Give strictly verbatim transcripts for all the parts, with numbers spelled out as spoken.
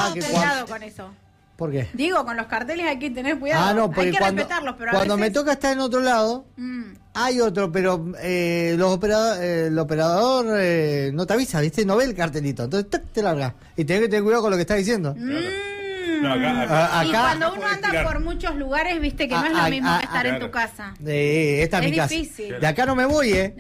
Ah, no, que cuidado cuan- con eso. ¿Por qué? Digo, con los carteles hay que tener cuidado. Ah, no, hay porque que cuando, respetarlos, pero a cuando me veces... toca estar en otro lado, Mm. hay otro, pero eh, los operador, eh, el operador eh, no te avisa, ¿viste? No ve el cartelito, entonces ¡tac! Te larga. Y tenés que tener cuidado con lo que estás diciendo. Mm. No, acá- acá- A- Y acá- cuando acá uno podés anda tirar. por muchos lugares, viste que no Ah, es lo ah, mismo ah, que estar ah, en claro. tu casa. Eh, esta es, Es mi casa. difícil. De acá no me voy, ¿eh?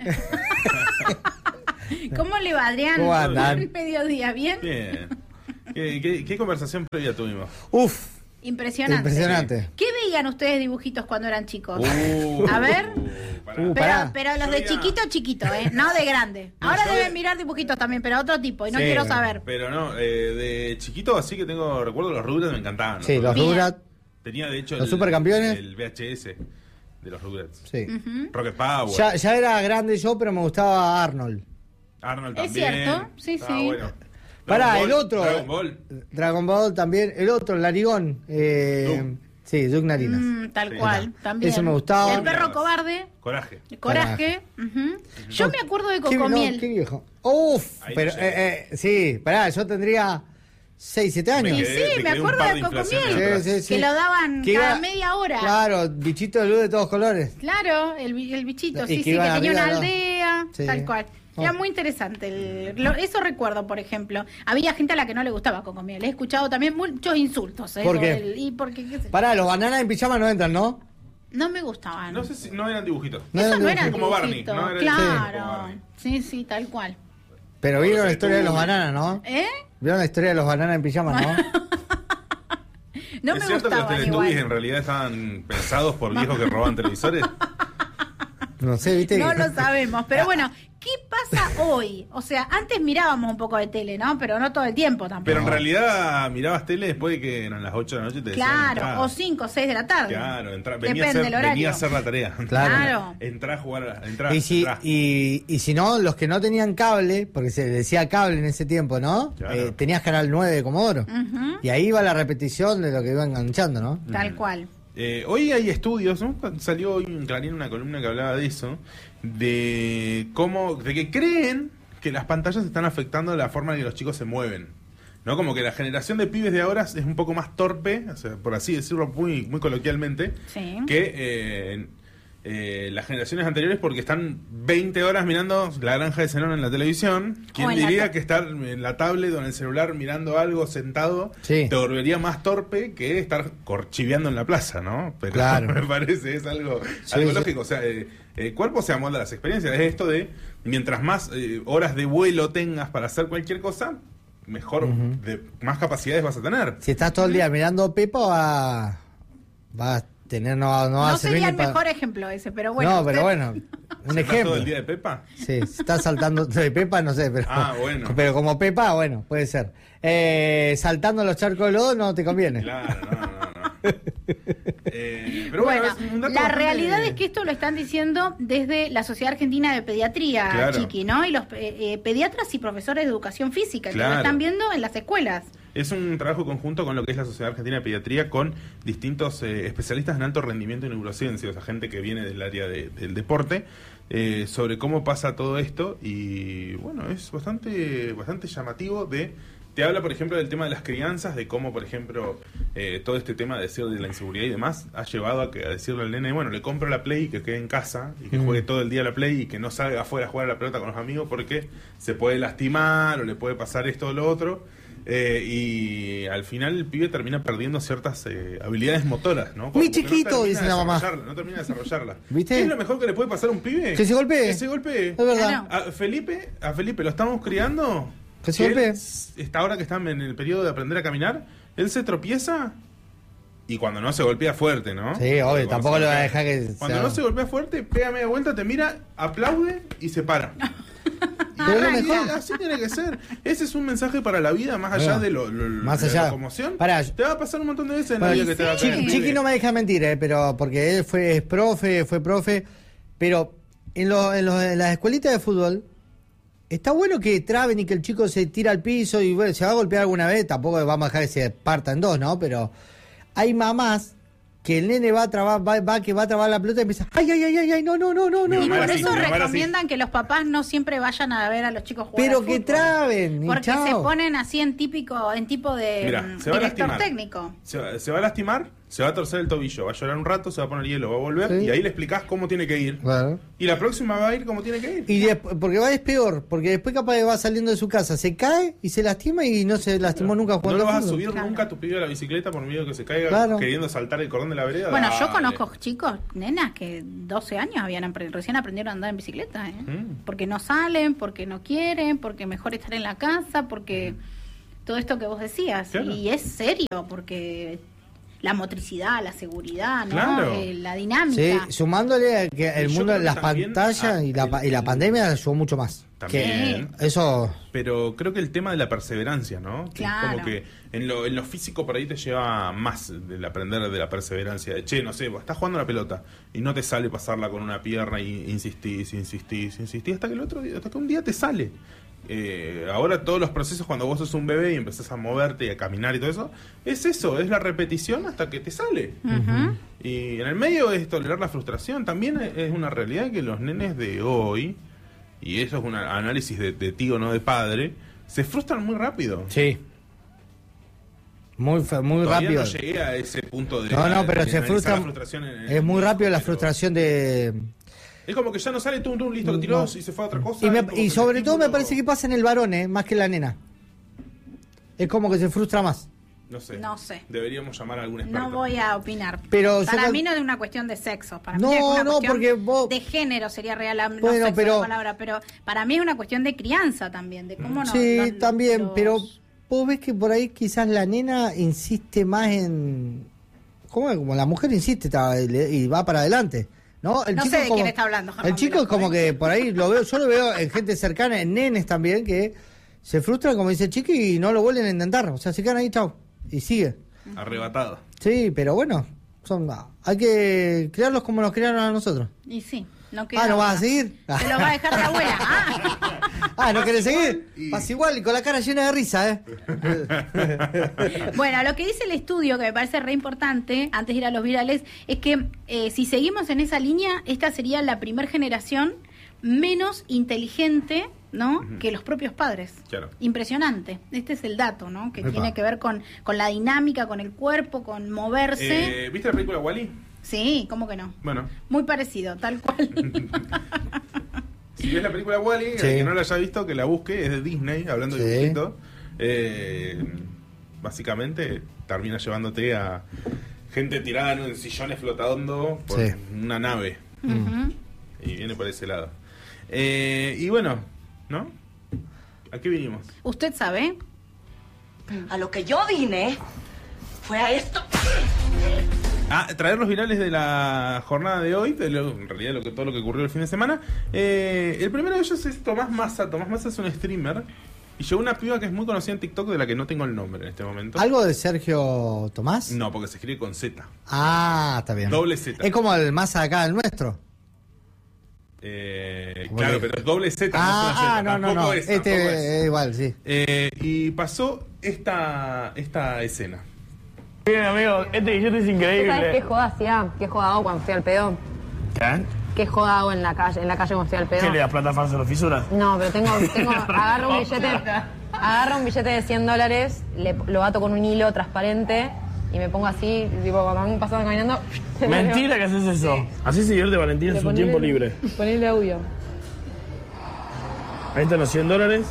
¿Cómo le va, Adrián? ¿Cómo andan? Buen mediodía, ¿bien? Bien. ¿Qué, qué, qué conversación previa tuvimos? Uf, Impresionante. impresionante. ¿Qué veían ustedes dibujitos cuando eran chicos? Uh, A ver. pará. Uh, Pero, pará. pero los Yo de veía- chiquito, chiquito, ¿eh? No de grande. No, Ahora yo deben veía- mirar dibujitos también, pero otro tipo, y no Sí, quiero bueno. saber. Pero no, eh, de chiquito así que tengo recuerdo los Rugrats me encantaban. sí, los Bien. Rugrats, Tenía de hecho ¿Los el, supercampeones? el V H S de los Rugrats. sí. Ujú. Rocket Power. Ya, ya era grande yo, pero me gustaba Arnold. Arnold Es también. cierto, sí, Ah, sí. bueno. Pará, Dragon el Ball, otro. Dragon Ball. Dragon Ball también. El otro, el narigón. Eh, Doug. sí, Doug Narinas. Mm, tal Sí. cual, también. Ese me gustaba. El perro Mirabas. cobarde, Coraje. coraje. Ujú. Yo me acuerdo de Qué- no, Cocomiel. qué viejo. Uf, Ahí pero no llegué. eh, eh, sí, pará, yo tendría seis, siete años. Y Me quedé- sí, me me quedé un acuerdo par de de inflaciones Cocomiel. atrás. Sí, sí, sí. Que lo daban Que cada iba- media hora. Claro, bichito de luz de todos colores. Claro, el, bi- el bichito, Y sí, que sí, que iban tenía una arriba, ¿no? aldea, Sí. tal cual. Era Oh. muy interesante. el- lo- eso recuerdo, por ejemplo. Había gente a la que no le gustaba Cocomiel. He escuchado también muchos insultos. ¿eh? ¿Por qué? sobre el- y porque, qué sé yo. Pará, los bananas en pijama no entran, ¿no? No me gustaban. No sé si no eran dibujitos. No Eso eran no dibujitos. eran Como Barney, dibujitos. no era- Claro. sí, como Barney. Sí, sí, tal cual. Pero vieron Bueno, la historia de tú- los bananas, ¿no? ¿Eh? Vieron la historia de los bananas en pijama, ¿no? No ¿Es me cierto que los gustaban Teletubbies en igual. realidad estaban pensados por viejos que roban televisores? No sé, ¿viste? No lo sabemos. Pero bueno, ¿qué pasa hoy? O sea, antes mirábamos un poco de tele, ¿no? Pero no todo el tiempo tampoco. Pero en realidad mirabas tele después de que eran las ocho de la noche y te decían, Claro, entrá. o cinco o seis de la tarde. Claro, entrá, venía, a Depende hacer, del horario. venía a hacer la tarea. Claro. Entrá a jugar, a la- entrá, Y si, entrá. y, y si no, los que no tenían cable, porque se decía cable en ese tiempo, ¿no? Claro. Eh, tenías Canal nueve de Comodoro. Ujú, Y ahí iba la repetición de lo que iba enganchando, ¿no? tal cual. Eh, hoy hay estudios, ¿no? Salió hoy en Clarín una columna que hablaba de eso, de cómo, de que creen que las pantallas están afectando la forma en que los chicos se mueven, ¿no? Como que la generación de pibes de ahora es un poco más torpe, o sea, por así decirlo muy, muy coloquialmente, Sí. que eh, eh, las generaciones anteriores porque están veinte horas mirando La Granja de Zenón en la televisión. ¿Quién O en la diría ta- que estar en la tablet o en el celular mirando algo sentado Sí. te volvería más torpe que estar corchiveando en la plaza, ¿no? Pero Claro. me parece, es algo, Sí, algo sí. lógico. O sea, eh, el cuerpo se amolda a las experiencias. Es esto de, mientras más eh, horas de vuelo tengas para hacer cualquier cosa, mejor, Ujú. de, más capacidades vas a tener. Si estás todo el día mirando Pepa, va, va a tener, no, va- no va No a servir sería ni el pa- mejor ejemplo ese, pero bueno. no, pero usted- bueno, un ¿Estás ejemplo. todo el día de Pepa? Sí, si estás saltando de Pepa, no sé, pero, Ah, bueno. pero como Pepa, bueno, puede ser. Eh, saltando los charcos de lodo no te conviene. Claro, no, no, no. Eh, pero bueno, Bueno, es un dato la bastante- realidad es que esto lo están diciendo desde la Sociedad Argentina de Pediatría, Claro. Chiqui, ¿no? Y los eh, eh, pediatras y profesores de educación física, que lo Claro. están viendo en las escuelas. Es un trabajo conjunto con lo que es la Sociedad Argentina de Pediatría, con distintos eh, especialistas en alto rendimiento y neurociencia, o sea, gente que viene del área de- del deporte, eh, sobre cómo pasa todo esto. Y bueno, es bastante, bastante llamativo de... Te habla, por ejemplo, del tema de las crianzas, de cómo, por ejemplo, eh, todo este tema de decir de la inseguridad y demás, ha llevado a, que, a decirle al nene, bueno, le compro la Play y que quede en casa, y que Mm. juegue todo el día la Play y que no salga afuera a jugar a la pelota con los amigos porque se puede lastimar o le puede pasar esto o lo otro. Eh, y al final el pibe termina perdiendo ciertas eh, habilidades motoras, ¿no? Muy Como que no chiquito, termina dice de la mamá. desarrollarla, No termina de desarrollarla. ¿Viste? ¿Qué es lo mejor que le puede pasar a un pibe? Que se golpee. Que se golpee. Es verdad. Claro. A Felipe, a Felipe lo estamos criando. Que se él, golpee. Esta hora que están en el periodo de aprender a caminar, él se tropieza y cuando no se golpea fuerte, ¿no? Sí, obvio, Cuando tampoco se lo va a golpea- dejar que Cuando sea- no se golpea fuerte, pega media vuelta, te mira, aplaude y se para. Pero es lo Arranca. mejor. Así tiene que ser. Ese es un mensaje para la vida, más allá Bueno, de, lo, lo- más de allá. la locomoción. Pará. Te va a pasar un montón de veces en la Bueno, vida que te va a sí. caer el Chiqui pibe. no me deja mentir, eh, pero porque él fue es profe, fue profe, pero en, lo- en, lo- en las escuelitas de fútbol está bueno que traben y que el chico se tira al piso y bueno, se va a golpear alguna vez, tampoco vamos a dejar que se parta en dos, ¿no? Pero hay mamás que el nene va a trabar, va, va, que va a trabar la pelota y empieza, ay, ay, ay, ay, ay, no, no, no, no, no. Y por así, eso mi mamá era recomiendan así. que los papás no siempre vayan a ver a los chicos jugar Pero al que fútbol. traben, y Porque chao. se ponen así en típico, en tipo de Mirá, mm, se va a director lastimar. técnico. Se va, se va a lastimar, se va a torcer el tobillo, va a llorar un rato, se va a poner hielo, va a volver Sí. y ahí le explicás cómo tiene que ir. Claro. Y la próxima va a ir como tiene que ir. Y después, porque va es peor, porque después capaz que va saliendo de su casa, se cae y se lastima y no se lastimó nunca No jugando lo vas al a fútbol. subir Claro. nunca a tu pibe a la bicicleta por miedo que se caiga Claro. queriendo saltar el cordón de la vereda. Bueno, yo Dale. conozco chicos, nenas, que doce años habían apre- recién aprendieron a andar en bicicleta, ¿eh? Mm. Porque no salen, porque no quieren, porque mejor estar en la casa, porque todo esto que vos decías. Claro. Y es serio, porque la motricidad, la seguridad, ¿no? Claro. Eh, la dinámica. Sí, sumándole a que el Yo mundo creo de que las también, pantallas ah, y, la, pa- el- y la pandemia ayudó mucho más. También. Que eso, Pero creo que el tema de la perseverancia, ¿no? Que Claro. es como que en lo, en lo físico por ahí te lleva más del aprender de la perseverancia. De, che, no sé, vos estás jugando la pelota y no te sale pasarla con una pierna y insistís, insistís, insistís hasta que el otro día, hasta que un día te sale. Eh, ahora todos los procesos cuando vos sos un bebé y empezás a moverte y a caminar y todo eso, es eso, es la repetición hasta que te sale. Ujú. Y en el medio es tolerar la frustración. También es una realidad que los nenes de hoy, y eso es un análisis de, de tío, no de padre, se frustran muy rápido. sí. Muy, fe- muy Todavía rápido. no llegué a ese punto de... No, no, pero de se analizar frustra. la frustración en el Es muy hijo, rápido la pero frustración de. Es como que ya no sale tum tum, listo, lo tiró No. y se fue a otra cosa. Y, me- como y que sobre el todo me estímulo- parece que pasa en el varón, ¿eh? Más que en la nena. Es como que se frustra más. No sé. No sé. Deberíamos llamar a algún experto. No voy a opinar. Pero yo para cal- mí no es una cuestión de sexo. Para No, mí es una no, cuestión porque vos- de género sería real. No Bueno, sexo pero- la palabra, pero para mí es una cuestión de crianza también. De cómo no, Sí, los- también, los- pero vos ves que por ahí quizás la nena insiste más en... ¿Cómo es? Como la mujer insiste ta- y le- y va para adelante. ¿No? El No chico sé de es como- quién está hablando, Germán El chico es Velasco, como ¿eh? que por ahí lo veo, yo lo veo en gente cercana, en nenes también, que se frustran como dice el chico y no lo vuelven a intentar. O sea, se quedan ahí, chao. Y sigue. Arrebatado. Sí, pero bueno, son hay que criarlos como nos criaron a nosotros. Y sí, no queda Ah, ¿no vas a otra. seguir? Se lo va a dejar la abuela. Ah. Ah, ¿no querés seguir? Y- Pasa igual y con la cara llena de risa, ¿eh? Bueno, lo que dice el estudio, que me parece re importante, antes de ir a los virales, es que eh, si seguimos en esa línea, esta sería la primer generación menos inteligente, ¿no? Ujú. Que los propios padres. Claro. Impresionante. Este es el dato, ¿no? Que Epa. tiene que ver con, con la dinámica, con el cuerpo, con moverse. Eh, ¿Viste la película Wall-E? Sí, ¿cómo que no? Bueno, Muy parecido, tal cual. si ves la película Wall-E, el Sí. que no la haya visto, que la busque, es de Disney, hablando de Sí. dibujito. Eh, básicamente termina llevándote a gente tirada en sillones flotando por Sí. una nave. Ujú. Y viene por ese lado. Eh, y bueno, ¿no? ¿A qué vinimos? ¿Usted sabe? A lo que yo vine fue a esto. Ah, traer los virales de la jornada de hoy, de lo- en realidad lo que, todo lo que ocurrió el fin de semana. Eh, el primero de ellos es Tomás Massa. Tomás Massa es un streamer. Y llegó una piba que es muy conocida en TikTok de la que no tengo el nombre en este momento. ¿Algo de Sergio Tomás? No, porque se escribe con Z. Ah, está bien. Doble Z. Es como el más acá, el nuestro. Eh, Como claro, le- pero es doble Z. Ah, no es una Z, ah, no, no, tampoco no. es, tampoco es. Este es igual, sí. Eh, y pasó esta, esta escena. Bien, amigo, este billete es ¿Sabes qué increíble. joda hacía? ¿Qué joda hago cuando fui al pedo? ¿Qué? ¿Qué joda hago en la calle, en la calle cuando fui al pedo? ¿Qué le das plata falsa a las fisuras? No, pero tengo, tengo, agarro un billete, agarro un billete de cien dólares, le, lo ato con un hilo transparente y me pongo así, tipo, cuando a mí me pasaban caminando. Mentira que haces eso. Así se divierte Valentín en Le su ponele- tiempo libre. Ponele audio. Ahí están los cien dólares.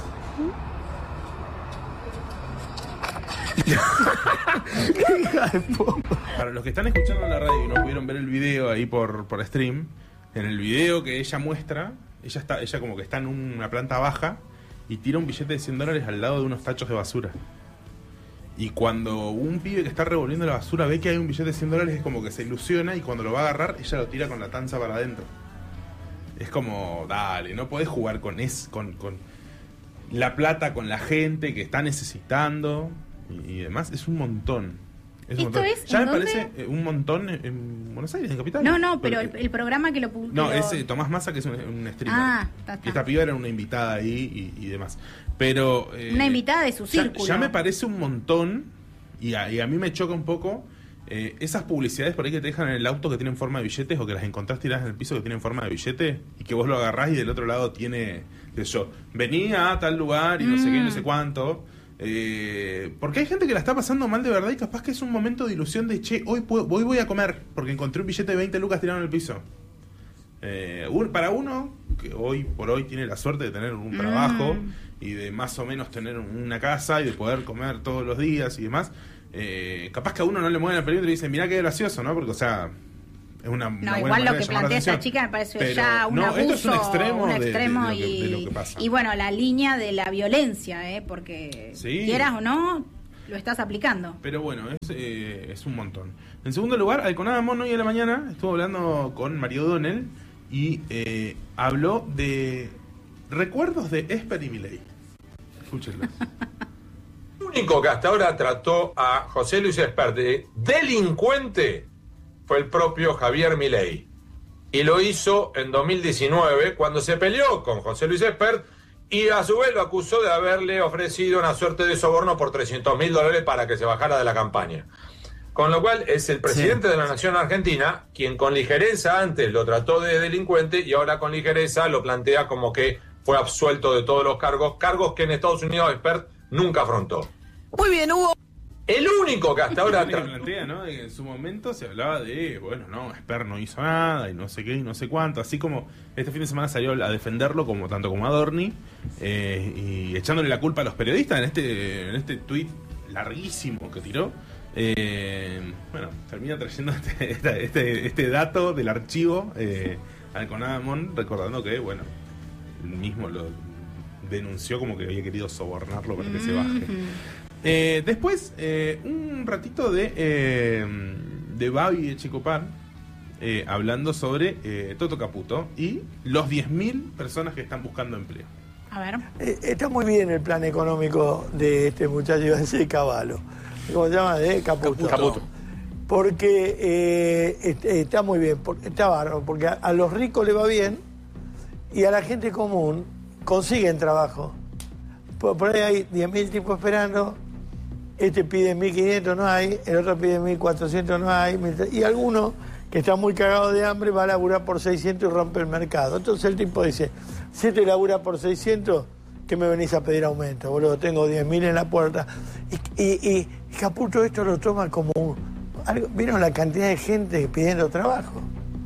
Para los que están escuchando en la radio y no pudieron ver el video ahí por, por stream, en el video que ella muestra, ella está ella como que está en una planta baja y tira un billete de cien dólares al lado de unos tachos de basura. Y cuando un pibe que está revolviendo la basura ve que hay un billete de cien dólares, es como que se ilusiona y cuando lo va a agarrar, ella lo tira con la tanza para adentro. Es como, dale, no podés jugar con, es, con, con la plata, con la gente que está necesitando y, y demás. Es un montón. Es un ¿Esto montón. es Ya en me dónde? parece eh, un montón en, en Buenos Aires, en Capital. No, no, pero el, el programa que lo publicó. No, es eh, Tomás Massa, que es un, un streamer. Ah, está, está. Y esta piba era una invitada ahí y, y demás. Pero... eh, Una invitada de su ya- círculo. Ya, me parece un montón, y a, y a mí me choca un poco, Eh, esas publicidades por ahí que te dejan en el auto que tienen forma de billetes o que las encontrás tiradas en el piso que tienen forma de billete y que vos lo agarrás y del otro lado tiene, qué sé yo, venía a tal lugar y no sé qué, no sé cuánto. Eh, porque hay gente que la está pasando mal de verdad y capaz que es un momento de ilusión de, che, hoy, puedo, hoy voy a comer porque encontré un billete de veinte lucas tirado en el piso. Eh, un, para uno que hoy por hoy tiene la suerte de tener un trabajo mm. y de más o menos tener una casa y de poder comer todos los días y demás, eh, capaz que a uno no le mueven el perímetro y dicen, mirá qué gracioso, ¿no? Porque, o sea, es una, no, una igual lo que plantea esta chica me parece pero, ya un no, abuso, esto es un extremo, un de, extremo de, de, y, de lo que, de lo que pasa. Y bueno, la línea de la violencia, ¿eh? Porque sí. quieras o no, lo estás aplicando. Pero bueno, es, eh, es un montón. En segundo lugar, Alconada-Amón hoy a la mañana estuvo hablando con Mario O'Donnell y eh, habló de recuerdos de Esper y Milei. Escúchenlo. El único que hasta ahora trató a José Luis Espert de delincuente fue el propio Javier Milei. Y lo hizo en dos mil diecinueve cuando se peleó con José Luis Espert y a su vez lo acusó de haberle ofrecido una suerte de soborno por trescientos mil dólares para que se bajara de la campaña. Con lo cual es el presidente sí. de la Nación Argentina quien con ligereza antes lo trató de delincuente y ahora con ligereza lo plantea como que fue absuelto de todos los cargos, cargos que en Estados Unidos Espert nunca afrontó. Muy bien, Hugo. El único que hasta ahora... Tra- plantea, ¿no? En su momento se hablaba de, bueno, no, Espert no hizo nada y no sé qué y no sé cuánto, así como este fin de semana salió a defenderlo como tanto como a Adorni eh, y echándole la culpa a los periodistas en este en este tuit larguísimo que tiró. Eh, bueno, termina trayendo este, este, este, este dato del archivo eh, Alconada-Amón, recordando que, bueno, él mismo lo denunció como que había querido sobornarlo para que mm-hmm. se baje. Eh, después, eh, un ratito de eh, de Babi Echecopar eh, hablando sobre eh, Toto Caputo y los diez mil personas que están buscando empleo. A ver. Eh, está muy bien el plan económico de este muchacho, iba a decir Caballo. ¿Cómo se llama? De Caputo. Caputo. Porque eh, está muy bien, está bárbaro, porque a, a los ricos le va bien y a la gente común consiguen trabajo. Por, por ahí hay diez mil tipos esperando, este pide mil quinientos, no hay, el otro pide mil cuatrocientos, no hay, y alguno que está muy cagado de hambre va a laburar por seiscientos y rompe el mercado. Entonces el tipo dice, si te labura por seiscientos, ¿qué me venís a pedir aumento, boludo? Tengo diez mil en la puerta. Y, y, y Caputo esto lo toma como un, algo. ¿Vieron la cantidad de gente pidiendo trabajo?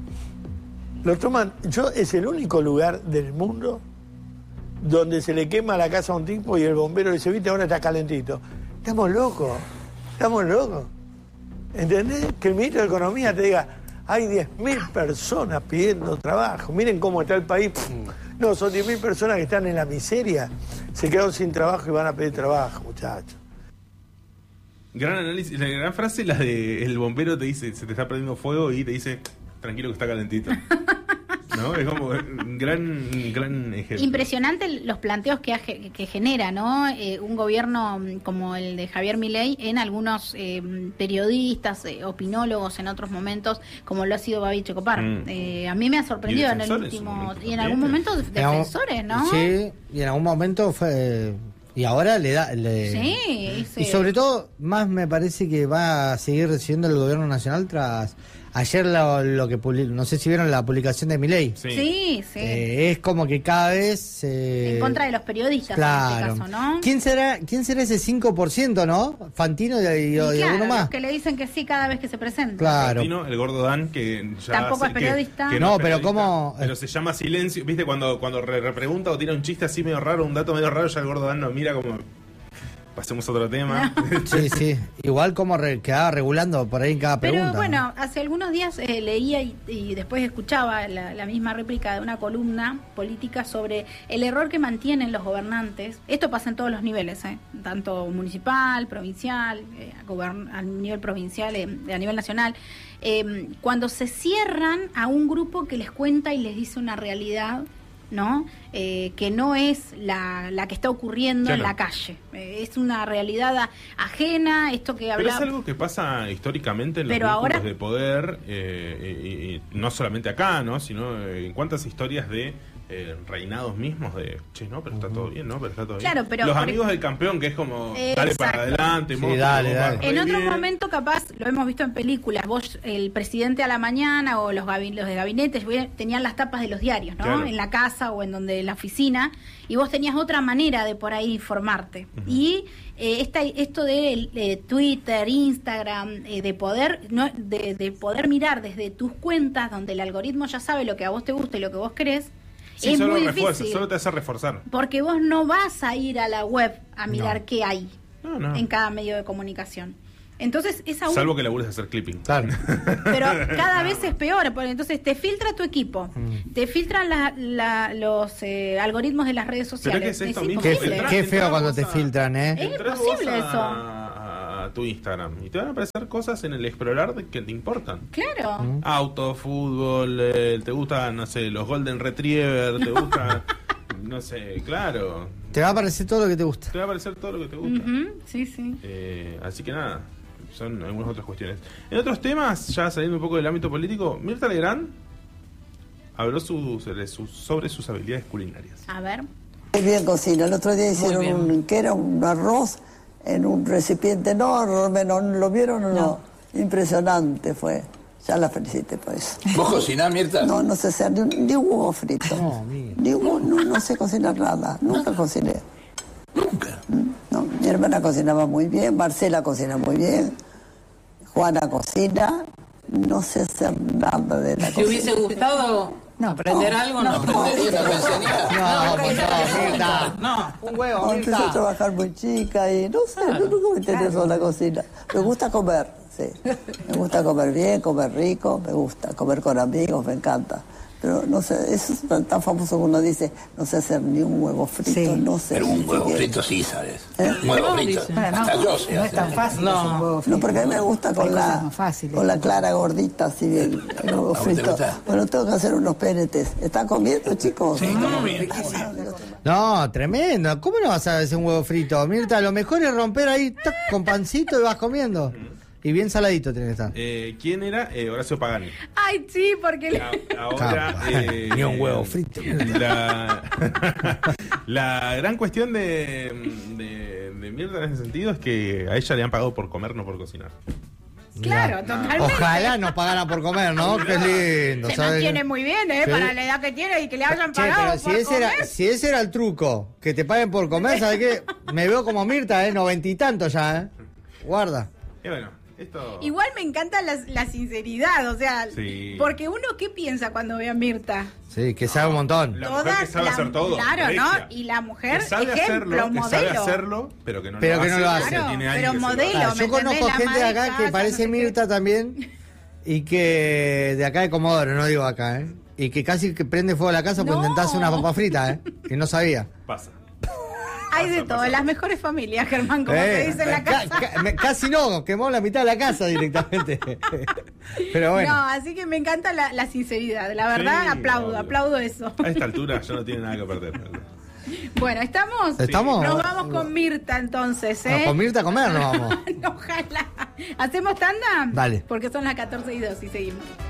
Lo toman. Yo es el único lugar del mundo donde se le quema la casa a un tipo y el bombero dice, viste, ahora está calentito. Estamos locos. Estamos locos. ¿Entendés? Que el ministro de Economía te diga, hay diez mil personas pidiendo trabajo. Miren cómo está el país. No, son diez mil personas que están en la miseria, se quedaron sin trabajo y van a pedir trabajo, muchachos. Gran análisis, la gran frase, la de el bombero te dice, se te está prendiendo fuego y te dice, tranquilo que está calentito. ¿No? Es como un gran, gran ejemplo. Impresionante los planteos que, que genera, ¿no? Eh, un gobierno como el de Javier Milei en algunos eh, periodistas, eh, opinólogos en otros momentos, como lo ha sido Babi Echecopar. Mm. Eh, a mí me ha sorprendido en el último... Y en algún momento defensores, ¿no? Sí, y en algún momento fue... Y ahora le da... Le, sí, sí. Y sobre todo, más me parece que va a seguir recibiendo el gobierno nacional tras... Ayer lo, lo que publicó, no sé si vieron la publicación de Milei. Sí, sí. sí. Eh, es como que cada vez... Eh, en contra de los periodistas, claro. en este caso, ¿no? ¿Quién será, quién será ese cinco por ciento, no? Fantino y, y, y claro, alguno más. Los que le dicen que sí cada vez que se presenta. Claro. Fantino, el gordo Dan, que ya... Tampoco se, es periodista. Que, que no, no es pero periodista, ¿cómo...? Pero se llama silencio. ¿Viste? Cuando, cuando re, repregunta o tira un chiste así medio raro, un dato medio raro, ya el gordo Dan nos mira como... Pasemos a otro tema. No. Sí, sí. Igual como re, quedaba regulando por ahí en cada pregunta. Pero bueno, ¿no? hace algunos días eh, leía y, y después escuchaba la, la misma réplica de una columna política sobre el error que mantienen los gobernantes. Esto pasa en todos los niveles, ¿eh? Tanto municipal, provincial, eh, gobern- a nivel provincial, eh, a nivel nacional. Eh, cuando se cierran a un grupo que les cuenta y les dice una realidad, ¿no? Eh, que no es la, la que está ocurriendo claro. en la calle. Eh, es una realidad a, ajena, esto que habla... Pero es algo que pasa históricamente en los Pero vínculos ahora... de poder, eh, y, y no solamente acá, ¿no? Sino en cuántas historias de eh, reinados mismos de, che, no, pero está todo bien, no, pero está todo Claro, bien. pero Los por- amigos del campeón, que es como, Eh, dale exacto. para adelante, Sí, monstruo, dale, vos dale. vas En re otro bien. momento, capaz, lo hemos visto en películas, vos, el presidente a la mañana o los, gabi- los de gabinete tenían las tapas de los diarios, ¿no? Claro. En la casa o en donde en la oficina, y vos tenías otra manera de por ahí informarte. Ujú. Y eh, esta, esto de eh, Twitter, Instagram, eh, de poder no, de, de poder mirar desde tus cuentas, donde el algoritmo ya sabe lo que a vos te gusta y lo que vos querés, Sí, es solo muy refuerza, difícil. solo te hace reforzar. Porque vos no vas a ir a la web a mirar No. qué hay No, no. en cada medio de comunicación. Entonces, es aún Salvo que labures de hacer clipping. Claro. pero cada vez es peor, porque entonces te filtra tu equipo, Mm. te filtran la- la- los eh, algoritmos de las redes sociales. ¿qué es esto mismo? Qué, imposible. Entra- qué feo cuando entramos te a- filtran, ¿eh? Es Entrás imposible vos eso. a, a tu Instagram y te van a aparecer cosas en el explorar de que te importan. Claro. Mm. Auto, fútbol, eh, te gustan, no sé, los Golden Retriever, te gusta, no sé, claro. Te va a aparecer todo lo que te gusta. Te va a aparecer todo lo que te gusta. Ujú, sí, sí. Eh, así que nada, son algunas otras cuestiones. En otros temas, ya saliendo un poco del ámbito político, Mirta Legrand habló su- sobre, sus, sobre sus habilidades culinarias. A ver. Muy bien cocina. El otro día hicieron bien. un, que era un arroz en un recipiente enorme, ¿no? ¿Lo vieron o no? Impresionante fue. Ya la felicité por eso. ¿Vos cocinás, Mirta? No, no sé hacer ni, un- ni un huevo frito. No, mira. Ni un huevo- no, no sé cocinar nada. Nunca cociné. Nunca. No, mi hermana cocinaba muy bien, Marcela cocina muy bien, Juana cocina. No sé hacer nada de la ¿Te cocina. hubiese gustado aprender algo? No, aprendería una pensionía. No, pues no, Mirta. No. Un huevo, No, empecé a Mirta. trabajar muy chica y no sé, no, nunca me interesó la cocina. Me gusta comer, sí. Me gusta comer bien, comer rico, me gusta comer con amigos, me encanta. Pero no sé, eso es tan, tan famoso que uno dice, no sé hacer ni un huevo frito, Sí. no sé. Pero un ni huevo siquiera. frito sí, ¿sabes? ¿Eh? Un huevo frito. Bueno, no, Hasta yo sé no es hacer. tan fácil No. hacer un huevo frito. No, porque a mí me gusta Hay con cosas la, más fáciles. con la clara gordita, así bien, el huevo ¿A vos te frito. gusta? Bueno, tengo que hacer unos penetes. ¿Están comiendo, chicos? Sí, estamos bien. No, tremendo. ¿Cómo no vas a hacer un huevo frito? Mirta, lo mejor es romper ahí tac, con pancito y vas comiendo. Y bien saladito tiene que estar. Eh, ¿Quién era? Eh, Horacio Pagani. Ay, sí, porque... le- A- Ahora, Capa. eh, Ni un huevo frito. La, la gran cuestión de, de, de Mirta en ese sentido es que a ella le han pagado por comer, no por cocinar. Claro, totalmente. Ojalá nos pagaran por comer, ¿no? Qué lindo. Se ¿sabes? mantiene muy bien, ¿eh? Sí. Para la edad que tiene y que le hayan Che, pagado pero si por ese, era, comer. si ese era el truco, que te paguen por comer, ¿sabes qué? Me veo como Mirta, ¿eh? Noventa y tanto ya, ¿eh? Guarda. Y bueno, esto... Igual me encanta la, la sinceridad, o sea, Sí. porque uno, ¿qué piensa cuando ve a Mirta? Sí, que sabe un montón. La mujer que sabe la- hacer todo. Claro, regia. ¿no? Y la mujer, Que sabe ejemplo, hacerlo, que modelo. sabe hacerlo, pero que no Pero lo que hace. no lo hace. Claro, Tiene años pero que se lo modelo, hace. Claro, ¿me yo conozco entendés? La gente de ama de acá que casa, parece no sé qué. Mirta también y que de acá de Comodoro, no digo acá, ¿eh? Y que casi que prende fuego a la casa por No. intentar hacer una papa frita, ¿eh? Que no sabía. Pasa. Hay de Pasa, todo, pasa. las mejores familias, Germán, como Eh, se dice en la ca- casa. ca- me- casi no, quemó la mitad de la casa directamente. Pero bueno. No, así que me encanta la, la sinceridad, la verdad, Sí, aplaudo, obvio. aplaudo eso. A esta altura ya no tiene nada que perder. Bueno, ¿estamos? ¿Estamos? Nos vamos con Mirta entonces, ¿eh? No, con Mirta a comer nos vamos. Ojalá. ¿Hacemos tanda? Dale. Porque son las catorce y dos y seguimos.